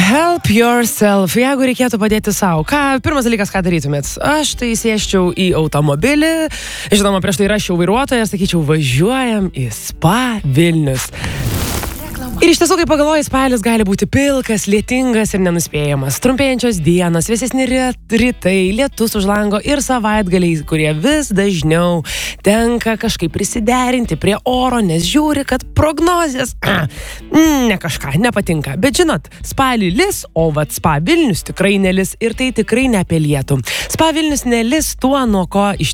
Help yourself, jeigu reikėtų padėti savo. Pirmas dalykas, ką darytumėt? Aš tai sėsčiau į automobilį, žinoma, prieš tai raščiau vairuotoją, sakyčiau, važiuojam į Spa Vilnius. Ir iš tiesų, kai pagalvoji, spalis gali būti pilkas, lietingas ir nenuspėjamas. Trumpėjančios dienos, vėsesni rytai, lietus už lango ir savaitgaliai, kurie vis dažniau tenka kažkaip prisiderinti prie oro, nes žiūri, kad prognozės ne kažką, nepatinka. Bet žinot, spalį lis, o vat Spa Vilnius tikrai nelis ir tai tikrai ne apie lietų. Spa Vilnius nelis tuo, nuo ko iš